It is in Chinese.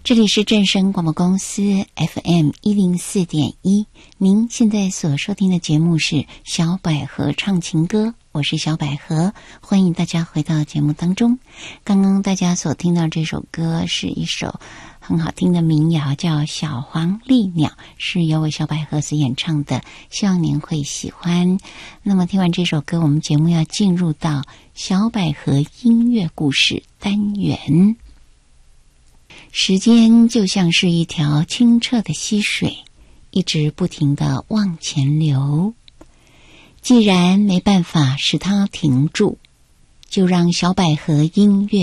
这里是正声广播公司 FM104.1，您现在所收听的节目是小百合唱情歌，我是小百合，欢迎大家回到节目当中。刚刚大家所听到这首歌是一首很好听的民谣，叫《小黄鹂鸟》，是由我小百合所演唱的，希望您会喜欢。那么听完这首歌，我们节目要进入到小百合音乐故事单元。时间就像是一条清澈的溪水，一直不停地往前流。既然没办法使它停住，就让小百合音乐